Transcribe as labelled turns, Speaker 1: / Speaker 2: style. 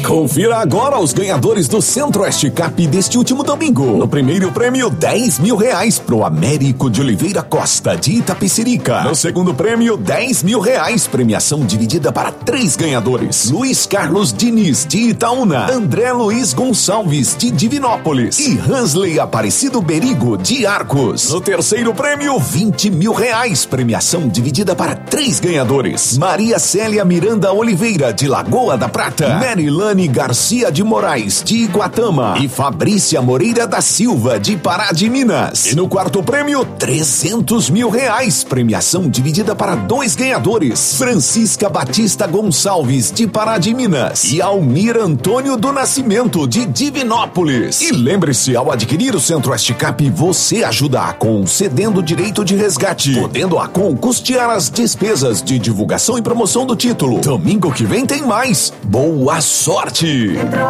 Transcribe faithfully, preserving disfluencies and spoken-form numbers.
Speaker 1: Confira agora os ganhadores do Centro-Oeste Cap deste último domingo. No primeiro prêmio, dez mil reais pro Américo de Oliveira Costa, de Itapecerica. No segundo prêmio, dez mil reais, premiação dividida para três ganhadores. Luiz Carlos Diniz, de Itaúna. André Luiz Gonçalves, de Divinópolis. E Hansley Aparecido Berigo, de Arcos. No terceiro prêmio, vinte mil reais, premiação dividida para três ganhadores. Maria Célia Miranda Oliveira, de Lagoa da Prata. Merilane Garcia de Moraes, de Iguatama. E Fabrícia Moreira da Silva, de Pará de Minas. E no quarto prêmio, trezentos mil reais, premiação dividida para dois ganhadores. Francisca Batista Gonçalves, de Pará de Minas. E Almir Antônio do Nascimento, de Divinópolis. E lembre-se, ao adquirir o Centro-Oeste Cap, você ajuda a Acon cedendo direito de resgate, podendo a Acon custear as despesas de divulgação e promoção do título. Domingo que vem tem mais. Boa sorte!